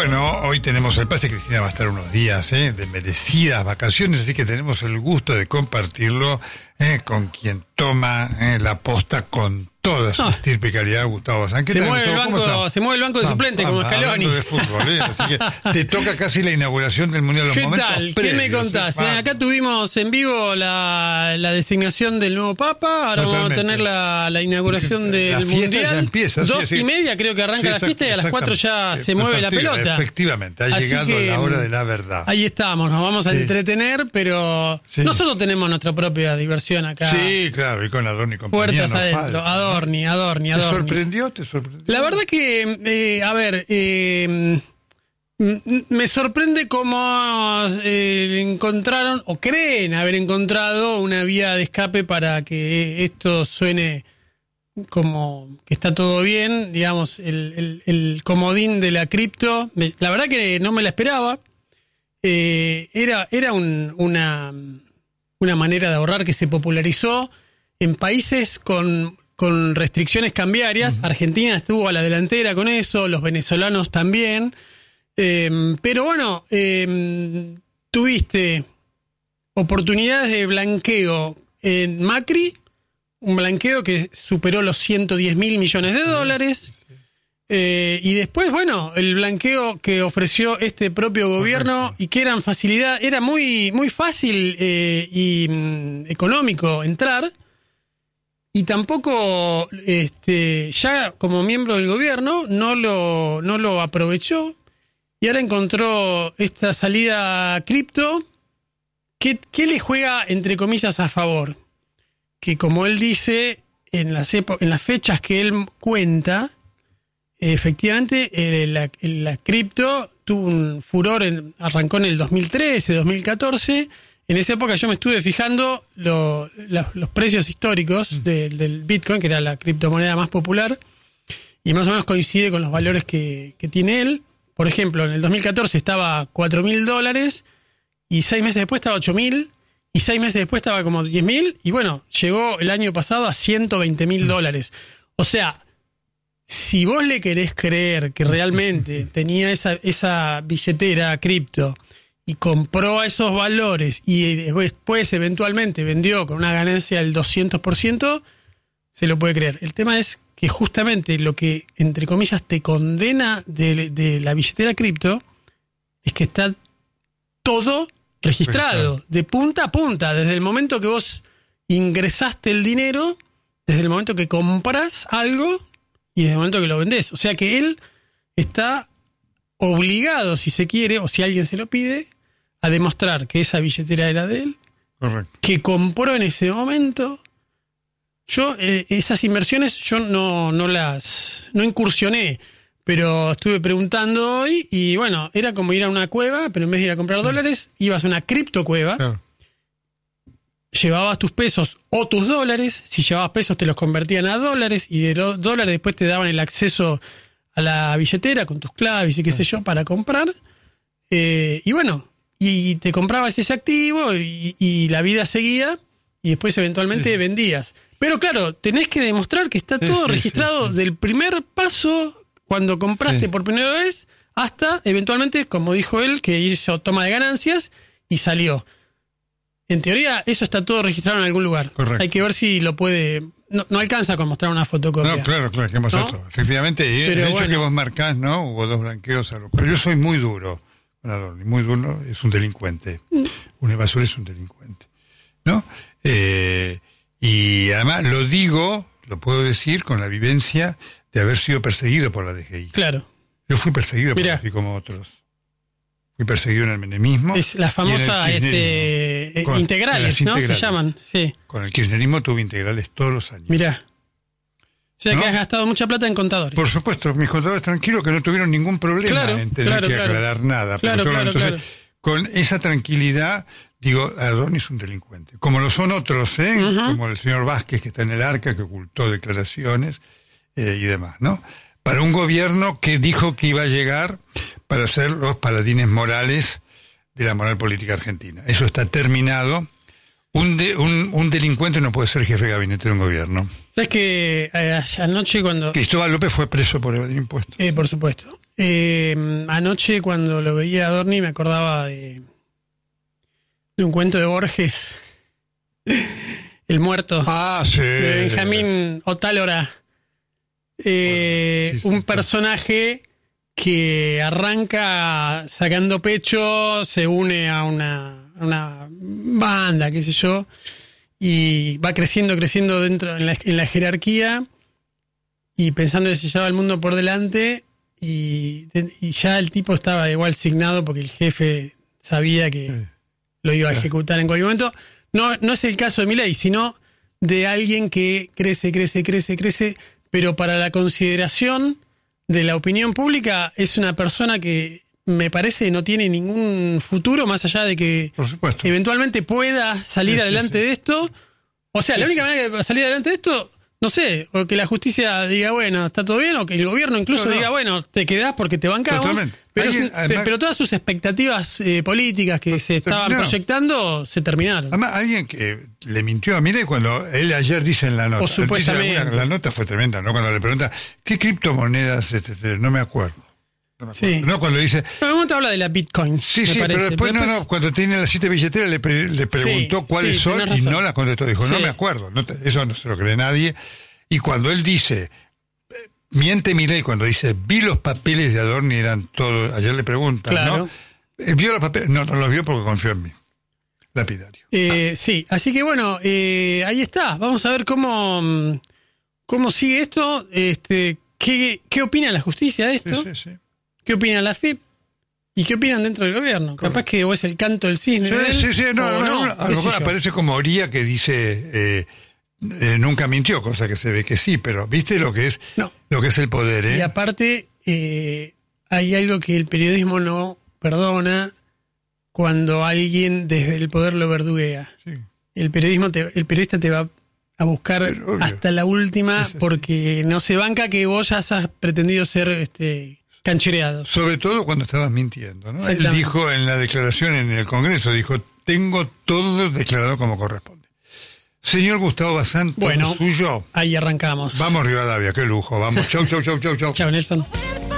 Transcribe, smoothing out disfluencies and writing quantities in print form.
Bueno, hoy tenemos el pase. Cristina va a estar unos días de merecidas vacaciones, así que tenemos el gusto de compartirlo con quien toma la posta con toda su estirpe y calidad, Gustavo Bazán. Se mueve el banco de suplente como Scaloni. De fútbol, así que te toca casi la inauguración del Mundial. ¿Qué tal? ¿Qué me contás? Acá tuvimos en vivo la designación del nuevo Papa, ahora vamos a tener la inauguración del Mundial. Ya empieza, 2:30 creo que arranca la fiesta y a las 4 ya se mueve la pelota. Efectivamente, ha llegado la hora de la verdad. Ahí estamos, nos vamos a entretener, pero nosotros tenemos nuestra propia diversión acá. Sí, claro, y con Adorni y compañía. Puertas adentro, Adorni. ¿Te sorprendió? La verdad que, me sorprende cómo encontraron, o creen haber encontrado, una vía de escape para que esto suene como que está todo bien, digamos, el comodín de la cripto. La verdad que no me la esperaba. Era una manera de ahorrar que se popularizó en países con restricciones cambiarias. Argentina estuvo a la delantera con eso, los venezolanos también. Pero bueno, tuviste oportunidades de blanqueo en Macri, un blanqueo que superó los 110.000 millones de dólares. Y después, bueno, el blanqueo que ofreció este propio gobierno y que era muy, muy fácil y económico entrar. Y tampoco, ya como miembro del gobierno, no lo aprovechó. Y ahora encontró esta salida cripto que le juega, entre comillas, a favor. Que como él dice, en las fechas que él cuenta, efectivamente, la cripto tuvo un furor, arrancó en el 2013, 2014. En esa época yo me estuve fijando los precios históricos del Bitcoin, que era la criptomoneda más popular, y más o menos coincide con los valores que tiene él. Por ejemplo, en el 2014 estaba a $4.000, y 6 meses después estaba a 8.000, y 6 meses después estaba como 10.000, y bueno, llegó el año pasado a $120.000. O sea, si vos le querés creer que realmente tenía esa billetera cripto y compró a esos valores y después eventualmente vendió con una ganancia del 200%, se lo puede creer. El tema es que justamente lo que, entre comillas, te condena de la billetera cripto es que está todo registrado, de punta a punta, desde el momento que vos ingresaste el dinero, desde el momento que compras algo y desde el momento que lo vendés. O sea que él está obligado, si se quiere, o si alguien se lo pide, a demostrar que esa billetera era de él. Correcto. Que compró en ese momento. Yo, esas inversiones, yo no incursioné, pero estuve preguntando hoy y bueno, era como ir a una cueva, pero en vez de ir a comprar dólares, ibas a una criptocueva. Claro. Llevabas tus pesos o tus dólares. Si llevabas pesos, te los convertían a dólares, y de los dólares después te daban el acceso a la billetera con tus claves y qué sé yo para comprar. Y bueno, y te comprabas ese activo y la vida seguía, y después eventualmente vendías. Pero claro, tenés que demostrar que está todo registrado del primer paso cuando compraste por primera vez hasta eventualmente, como dijo él, que hizo toma de ganancias y salió. En teoría, eso está todo registrado en algún lugar. Correcto. Hay que ver si lo puede... No alcanza con mostrar una fotocopia. No, claro, que mostrar todo. Efectivamente, pero el hecho que vos marcás, ¿no? Hubo 2 blanqueos a lo cual. Yo soy muy duro con Adorni, muy duro, es un delincuente. Un evasor es un delincuente, ¿no? Y además lo puedo decir con la vivencia de haber sido perseguido por la DGI. Claro. Yo fui perseguido por así como otros. Fui perseguido en el menemismo. Es la famosa integrales, ¿no? Se llaman, sí. Con el kirchnerismo tuve integrales todos los años. Mirá. O sea, ¿no? Que has gastado mucha plata en contadores. Por supuesto, mis contadores tranquilos que no tuvieron ningún problema en tener que aclarar nada. Entonces, con esa tranquilidad, digo, Adorni es un delincuente. Como lo son otros, como el señor Vázquez, que está en el Arca, que ocultó declaraciones y demás, ¿no? Para un gobierno que dijo que iba a llegar para ser los paladines morales de la moral política argentina. Eso está terminado. Un delincuente no puede ser jefe de gabinete de un gobierno. ¿Sabes que anoche cuando... Cristóbal López fue preso por evadir impuestos? Por supuesto. Anoche cuando lo veía a Adorni me acordaba de un cuento de Borges, El muerto, sí, de Benjamín Otálora. Un personaje que arranca sacando pecho, se une a una banda, qué sé yo, y va creciendo dentro en la jerarquía y pensando que se llevaba el mundo por delante y ya el tipo estaba igual signado porque el jefe sabía que lo iba a ejecutar en cualquier momento. No es el caso de Milei, sino de alguien que crece, pero para la consideración de la opinión pública es una persona que me parece no tiene ningún futuro más allá de que eventualmente pueda salir adelante de esto. O sea, la única manera de salir adelante de esto, no sé, o que la justicia diga, bueno, está todo bien, o que el gobierno incluso diga, bueno, te quedás porque te bancamos. Pero todas sus expectativas políticas que se estaban proyectando se terminaron. Además, alguien que le mintió a Milei cuando él ayer dice en la nota. O supuestamente. La nota fue tremenda, ¿no? Cuando le pregunta, ¿qué criptomonedas? No me acuerdo. Sí. No, cuando dice. No, ¿cómo te habla de la Bitcoin? Sí, pero después cuando tiene las 7 billeteras le preguntó cuáles son y no las contestó. Dijo, no me acuerdo. Eso no se lo cree nadie. Y cuando él dice, miente Milei cuando dice, vi los papeles de Adorni, eran todos. Ayer le preguntan, claro. ¿no? ¿Vio los papeles? No los vio porque confió en mí. Lapidario. Sí, así que bueno, ahí está. Vamos a ver cómo sigue esto. ¿Qué opina la justicia de esto? Sí. ¿Qué opina la FIP? ¿Y qué opinan dentro del gobierno? Correcto. Capaz que es el canto del cisne. Sí. No, a lo mejor aparece como Oría que dice nunca mintió, cosa que se ve que sí, pero ¿viste lo que es lo que es el poder? Y aparte, hay algo que el periodismo no perdona cuando alguien desde el poder lo verduguea. Sí. El periodista te va a buscar hasta la última porque no se banca que vos ya has pretendido ser canchereado. Sobre todo cuando estabas mintiendo, ¿no? Él dijo en la declaración en el Congreso, dijo, tengo todo declarado como corresponde. Señor Gustavo Bazán, todo suyo. Ahí arrancamos. Vamos Rivadavia, qué lujo, vamos. Chau. Chau, Nelson.